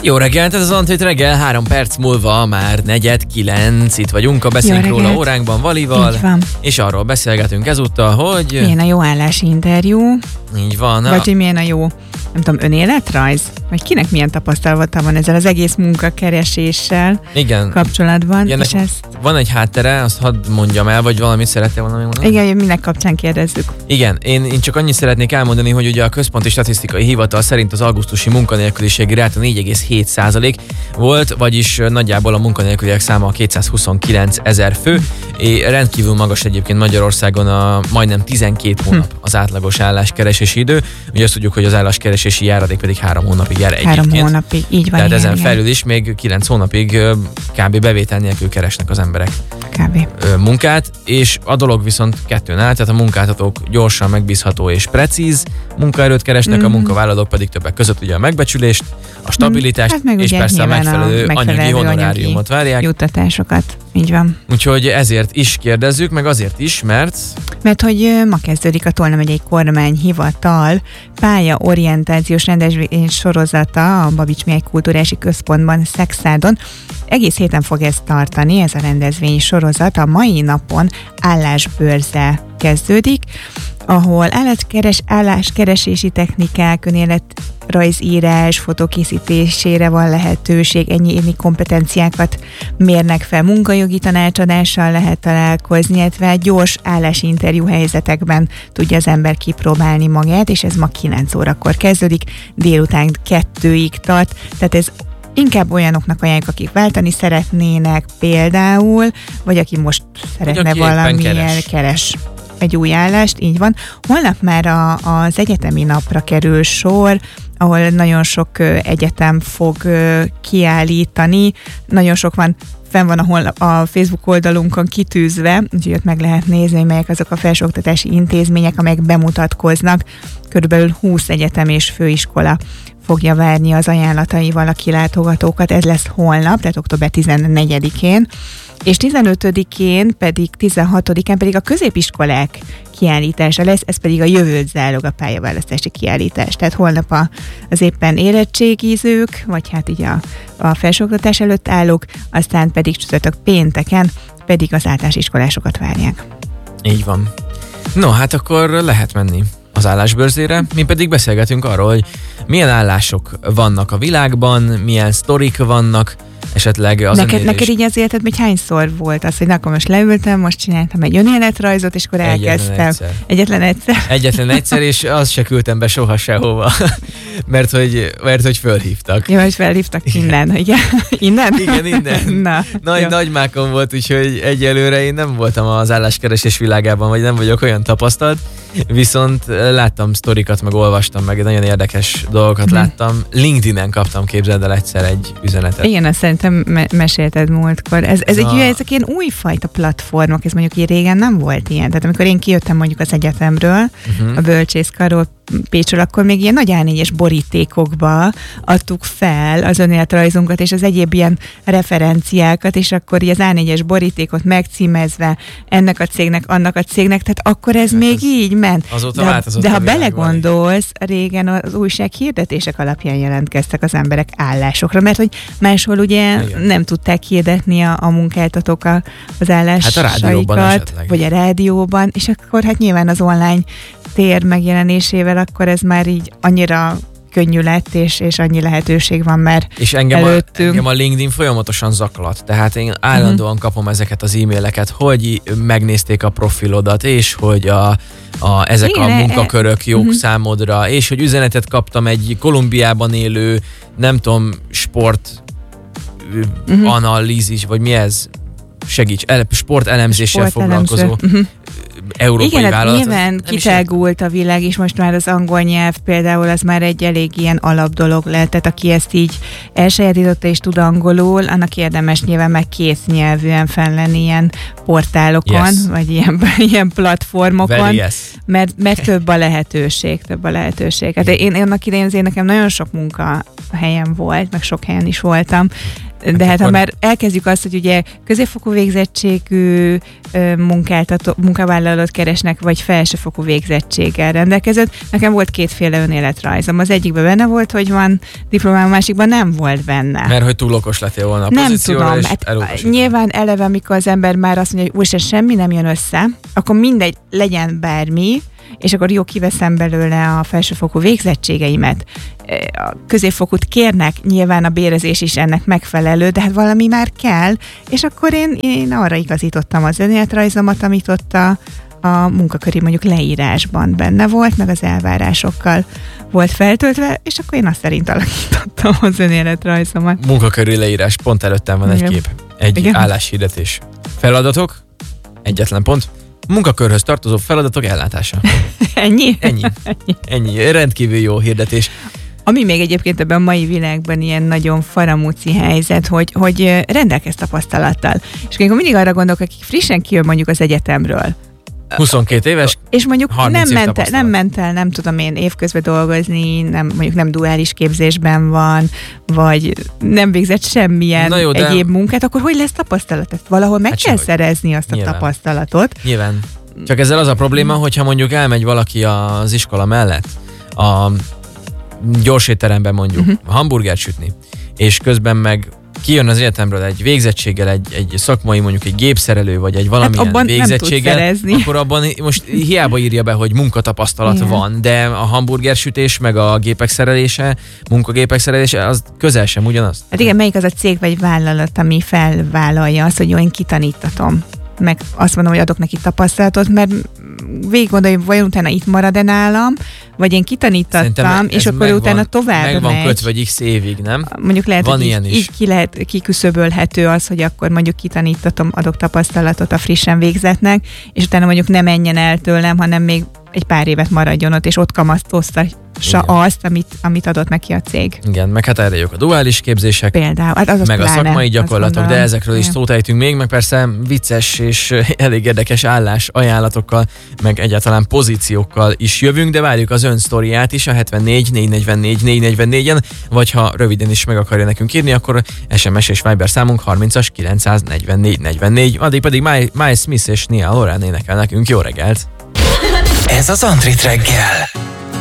Jó reggelt, ez az Antét reggel, 3 perc múlva már 8:45, itt vagyunk a Beszélünk róla óránkban Valival, és arról beszélgetünk ezúttal, hogy... Milyen a jó állási interjú. Így van. Vagy hogy milyen a jó, nem tudom, önéletrajz? Vagy kinek milyen tapasztalata van ezzel az egész munkakereséssel kapcsolatban? Igen, és van egy háttere, azt hadd mondjam el, vagy valamit szerettél volna mondani? Igen, minek kapcsán kérdezzük. Igen, én csak annyit szeretnék elmondani, hogy ugye a Központi Statisztikai Hivatal szerint az augusztusi munkanélküliségi ráta 4,7% volt, vagyis nagyjából a munkanélküliek száma 229 000 fő, és rendkívül magas egyébként Magyarországon a majdnem 12 hónap az átlagos álláskeresési idő. Ugye azt tudjuk, hogy az álláskeresési járadék pedig 3 hónapig jár egyébként. 3 hónapig, így van. Tehát ezen felül is még 9 hónapig kb. Bevétel nélkül keresnek az emberek munkát, és a dolog viszont kettőn áll, tehát a munkáltatók gyorsan, megbízható és precíz munkaerőt keresnek, a munkavállalók pedig többek között ugye a megbecsülést, a stabilitást, és persze a megfelelő anyagi honoráriumot várják. Juttatásokat, így van. Úgyhogy ezért is kérdezzük, meg azért is, mert hogy ma kezdődik a Tolna megyei kormányhivatal pályaorientációs rendezvény sorozata a Babics Mihály Kulturási Központban, Szexádon. Egész héten fog ezt tartani, ez a rendezvény sorozat. A mai napon állásbőrze kezdődik, ahol álláskeresési technikák, önéletrajzírás, fotókészítésére van lehetőség, egyéni kompetenciákat mérnek fel, munkajogi tanácsadással lehet találkozni, illetve gyors állásinterjú helyzetekben tudja az ember kipróbálni magát, és ez ma 9 órakor kezdődik, délután 2-ig tart, tehát ez inkább olyanoknak ajánljuk, akik váltani szeretnének például, vagy aki most szeretne valamilyen keres egy új állást, így van. Holnap már az egyetemi napra kerül sor, ahol nagyon sok egyetem fog kiállítani, nagyon sok van, fenn van a Facebook oldalunkon kitűzve, úgyhogy ott meg lehet nézni, hogy melyek azok a felsőoktatási intézmények, amelyek bemutatkoznak. Körülbelül 20 egyetem és főiskola fogja várni az ajánlataival a kilátogatókat. Ez lesz holnap, tehát október 14-én, és 15-én pedig 16-án pedig a középiskolák kiállítása lesz, ez pedig a jövőt zálog a pályaválasztási kiállítás. Tehát holnap az éppen érettségizők, vagy hát így a felsőoktatás előtt állók, aztán pedig csütörtök pénteken pedig az általános iskolásokat várják. Így van. No, hát akkor lehet menni az állásbőrzére, mi pedig beszélgetünk arról, hogy milyen állások vannak a világban, milyen sztorik vannak, esetleg az neked így az életedben, hogy hányszor volt az, hogy akkor most leültem, most csináltam egy önéletrajzot, és akkor elkezdtem. Egyetlen egyszer, és azt se küldtem be soha sehova, mert hogy fölhívtak. Jó, hogy felhívtak innen, igen. Innen? Igen, innen. Nagy mákon volt, úgyhogy egyelőre én nem voltam az álláskeresés világában, vagy nem vagyok olyan tapasztalt, viszont láttam sztorikat, meg olvastam, meg nagyon érdekes dolgokat láttam. LinkedIn-en kaptam, képzeld el, egyszer egy üzenetet. Igen, azt szerintem mesélted múltkor. Ezek ilyen újfajta platformok, ez mondjuk régen nem volt ilyen. Tehát amikor én kijöttem mondjuk az egyetemről, a bölcsészkarról, Pécsről, akkor még ilyen nagy A4-es borítékokba adtuk fel az önéletrajzunkat és az egyéb ilyen referenciákat, és akkor az A4-es borítékot megcímezve ennek a cégnek, annak a cégnek, tehát akkor ez még így ment. De ha belegondolsz, régen az újság hirdetések alapján jelentkeztek az emberek állásokra, mert hogy máshol ugye nem tudták hirdetni a munkáltatók az állásaikat, vagy a rádióban, és akkor hát nyilván az online tér megjelenésével akkor ez már így annyira könnyű lett, és annyi lehetőség van már és engem a LinkedIn folyamatosan zaklat, tehát én állandóan kapom ezeket az e-maileket, hogy megnézték a profilodat, és hogy ezek a munkakörök jók számodra, és hogy üzenetet kaptam egy Kolumbiában élő, nem tudom, sport analízis, vagy mi ez? Segíts, sportelemzéssel foglalkozó európai vállalat. Nyilván kitágult a világ, és most már az angol nyelv például az már egy elég ilyen alap dolog lehet, tehát aki ezt így elsajátította és tud angolul, annak érdemes nyilván meg kétnyelvűen fenn lenni ilyen portálokon, vagy ilyen platformokon, mert több a lehetőség. Hát én annak idején azért nekem nagyon sok munkahelyem volt, meg sok helyen is voltam, De hát ha már elkezdjük azt, hogy ugye középfokú végzettségű munkavállalót keresnek, vagy felsőfokú végzettséggel rendelkezett. Nekem volt kétféle önéletrajzom. Az egyikben benne volt, hogy van diplomám, a másikban nem volt benne. Mert hogy túl okos lettél volna a nem pozícióra, tudom, hát nyilván eleve, amikor az ember már azt mondja, hogy úgyse semmi nem jön össze, akkor mindegy, legyen bármi, és akkor jó, kiveszem belőle a felsőfokú végzettségeimet. A középfokút kérnek, nyilván a bérezés is ennek megfelelő, de hát valami már kell, és akkor én arra igazítottam az önéletrajzomat, amit ott a munkaköri mondjuk leírásban benne volt, meg az elvárásokkal volt feltöltve, és akkor én azt szerint alakítottam az önéletrajzomat. Munkaköri leírás, pont előttem van egy kép. Egy álláshirdetés. Feladatok, egyetlen pont. Munkakörhöz tartozó feladatok ellátása. Ennyi? Ennyi. Rendkívül jó hirdetés. Ami még egyébként ebben a mai világban ilyen nagyon faramúci helyzet, hogy rendelkezz tapasztalattal. És amikor mindig arra gondolok, akik frissen kijön mondjuk az egyetemről, 22 éves, és mondjuk nem ment el, nem tudom én, évközben dolgozni, mondjuk nem duális képzésben van, vagy nem végzett semmilyen egyéb munkát, akkor hogy lesz tapasztalat? Valahol meg kell szerezni azt a tapasztalatot. Nyilván. Csak ezzel az a probléma, hogyha mondjuk elmegy valaki az iskola mellett a gyorsétteremben mondjuk hamburgert sütni, és közben meg kijön az egyetemről egy végzettséggel, egy szakmai, mondjuk egy gépszerelő, vagy egy valamilyen végzettséggel, akkor abban most hiába írja be, hogy munkatapasztalat van, de a hamburgersütés, meg a gépek szerelése, munkagépek szerelése, az közel sem ugyanaz. Hát igen, melyik az a cég vagy vállalat, ami felvállalja azt, hogy jó, én kitanítatom, meg azt mondom, hogy adok neki tapasztalatot, mert végig gondolom, hogy vajon utána itt marad-e nálam, vagy én kitanítattam, és akkor utána tovább megy. Meg van kötve egy x évig, nem? Mondjuk lehet, van hogy ilyen is. Így kiküszöbölhető az, hogy akkor mondjuk kitanítatom, adok tapasztalatot a frissen végzetnek, és utána mondjuk nem menjen el tőlem, hanem még egy pár évet maradjon ott, és ott kamasztoztassa azt, amit adott neki a cég. Igen, meg hát erre jók a duális képzések, például, hát meg a szakmai gyakorlatok, de ezekről is szót ejtünk még, meg persze vicces és elég érdekes állás ajánlatokkal, meg egyáltalán pozíciókkal is jövünk, de várjuk az ön sztoriát is a 74 444 444-en, vagy ha röviden is meg akarja nekünk írni, akkor SMS és Viber számunk 30-as 944 44, addig pedig Miles Smith és Niall Horan énekel nekünk. Jó reggelt! Ez az Antrit reggel.